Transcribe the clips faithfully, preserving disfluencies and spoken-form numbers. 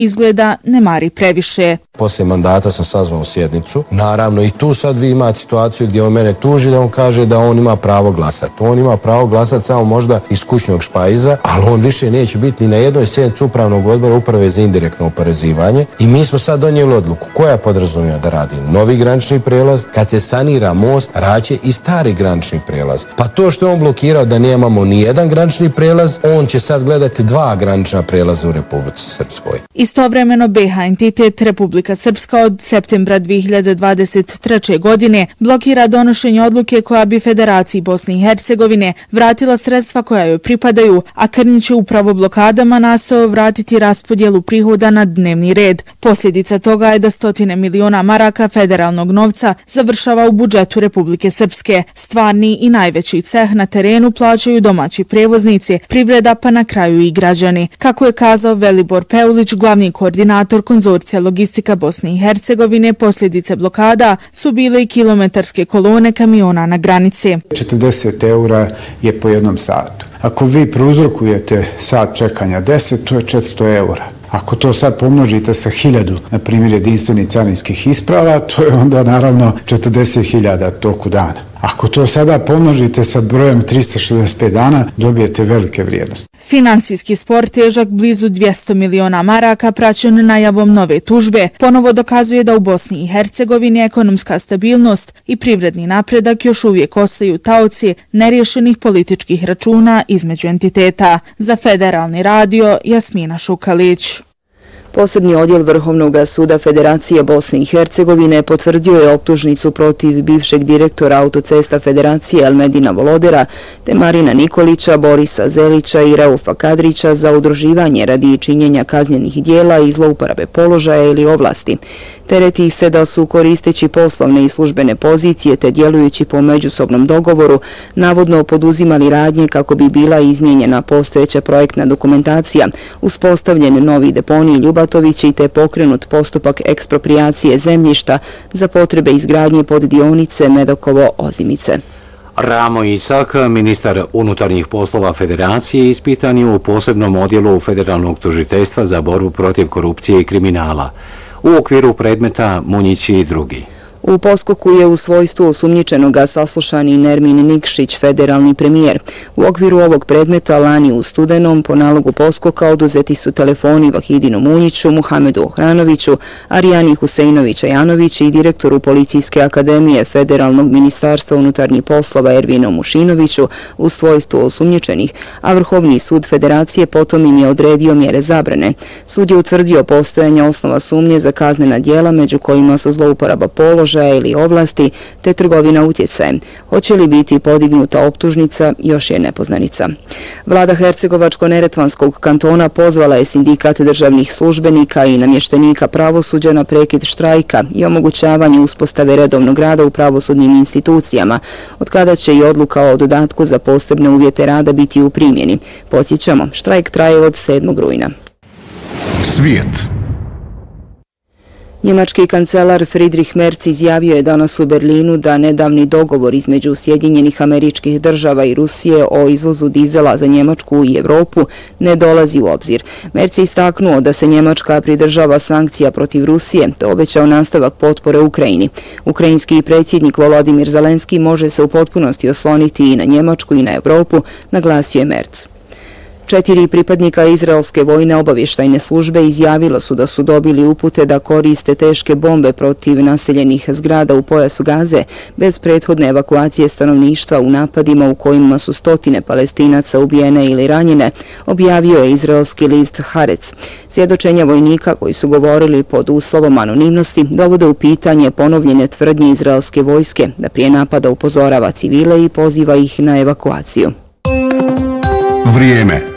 izgleda ne mari previše. Poslije mandata sam sazvao sjednicu. Naravno i tu sad vi imate situaciju gdje on mene tuži da on kaže da on ima pravo glasati. On ima pravo glasati samo možda iz kućnog špajza, ali on više neće biti ni na jednoj sjednici upravnog odbora uprave za indirektno oporezivanje. I mi smo sad donijeli odluku koja podrazumijeva da radi novi granični prijelaz, kad se sanira most, raće i stari granični prijelaz. Pa to što je on blokirao da nemamo ni jedan granični prijelaz, on će sad gledati dva granična prijelaza u Republici Srpskoj. Istovremeno B H entitet Republika Srpska od septembra dvije hiljade dvadeset treće. godine blokira donošenje odluke koja bi Federaciji Bosne i Hercegovine vratila sredstva koja joj pripadaju, a Krnjić je upravo blokadama nastao vratiti raspodjelu prihoda na dnevni red. Posljedica toga je da stotine miliona maraka federalnog novca završava u budžetu Republike Srpske. Stvarni i najveći ceh na terenu plaćaju domaći prevoznici, privreda pa na kraju i građani. Kako je kazao Velibor Peulić, glavni koordinator konzorcija Logistika Bosne i Hercegovine, posljedice blokada su bile i kilometarske kolone kamiona na granici. četrdeset eura je po jednom satu. Ako vi prouzrokujete sat čekanja deset, to je četiristo eura. Ako to sad pomnožite sa hiljadu, na primjer, jedinstvenih carinskih isprava, to je onda naravno četrdeset hiljada toku dana. Ako to sada pomnožite sa brojem trista šezdeset pet dana, dobijete velike vrijednosti. Finansijski spor težak blizu dvjesto miliona maraka, praćen najavom nove tužbe, ponovo dokazuje da u Bosni i Hercegovini ekonomska stabilnost i privredni napredak još uvijek ostaju taoci neriješenih političkih računa između entiteta. Za Federalni radio, Jasmina Šukalić. Posebni odjel Vrhovnog suda Federacije Bosne i Hercegovine potvrdio je optužnicu protiv bivšeg direktora autocesta Federacije Elmedina Volodera te Marina Nikolića, Borisa Zelića i Raufa Kadrića za udruživanje radi činjenja kaznjenih dijela i zlouporabe položaja ili ovlasti. Tereti ih se da su, koristeći poslovne i službene pozicije te djelujući po međusobnom dogovoru, navodno poduzimali radnje kako bi bila izmijenjena postojeća projektna dokumentacija, uspostavljen novi deponij Ljubatovići te pokrenut postupak eksproprijacije zemljišta za potrebe izgradnje poddionice Medokovo-Ozimice. Ramo Isak, ministar unutarnjih poslova Federacije, ispitan je u posebnom odjelu Federalnog tužiteljstva za borbu protiv korupcije i kriminala u okviru predmeta Munjići i drugi. U poskoku je u svojstvu osumnjičenoga saslušan i Nermin Nikšić, federalni premijer. U okviru ovog predmeta lani u studenom po nalogu poskoka oduzeti su telefoni Vahidinu Munjiću, Muhamedu Ohranoviću, Arijani Huseinović-Ajanović i direktoru Policijske akademije Federalnog ministarstva unutarnjih poslova Ervinu Mušinoviću u svojstvu osumnjičenih, a Vrhovni sud Federacije potom im je odredio mjere zabrane. Sud je utvrdio postojanje osnova sumnje za kaznena djela, među kojima su zlouporaba položaja ili ovlasti te trgovina utjecajem. Hoće li biti podignuta optužnica, još je nepoznanica. Vlada Hercegovačko-Neretvanskog kantona pozvala je sindikat državnih službenika i namještenika pravosuđa na prekid štrajka i omogućavanje uspostave redovnog rada u pravosudnim institucijama, od kada će i odluka o dodatku za posebne uvjete rada biti u primjeni. Podsjećamo, štrajk traje od sedmog rujna. Svijet. Njemački kancelar Friedrich Merz izjavio je danas u Berlinu da nedavni dogovor između Sjedinjenih Američkih Država i Rusije o izvozu dizela za Njemačku i Evropu ne dolazi u obzir. Merz je istaknuo da se Njemačka pridržava sankcija protiv Rusije te obećao nastavak potpore Ukrajini. Ukrajinski predsjednik Volodimir Zelenski može se u potpunosti osloniti i na Njemačku i na Evropu, naglasio je Merz. Četiri pripadnika izraelske vojne obavještajne službe izjavilo su da su dobili upute da koriste teške bombe protiv naseljenih zgrada u pojasu Gaze bez prethodne evakuacije stanovništva u napadima u kojima su stotine Palestinaca ubijene ili ranjene, objavio je izraelski list Haaretz. Svjedočenja vojnika koji su govorili pod uslovom anonimnosti dovode u pitanje ponovljene tvrdnje izraelske vojske da prije napada upozorava civile i poziva ih na evakuaciju. Vrijeme.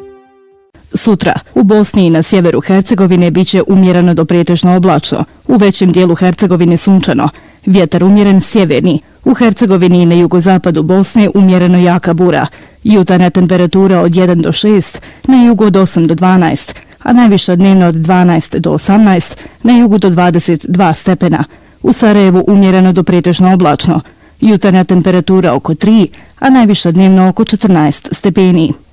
Sutra u Bosni i na sjeveru Hercegovine biće umjereno do pretežno oblačno. U većem dijelu Hercegovine sunčano. Vjetar umjeren sjeverni. U Hercegovini i na jugozapadu Bosne umjereno jaka bura. Jutarnja temperatura od jedan do šest, na jugu od osam do dvanaest, a najviša dnevno od dvanaest do osamnaest, na jugu do dvadeset dva stepena. U Sarajevu umjereno do pretežno oblačno. Jutarnja temperatura oko tri, a najviša dnevno oko četrnaest stepeni.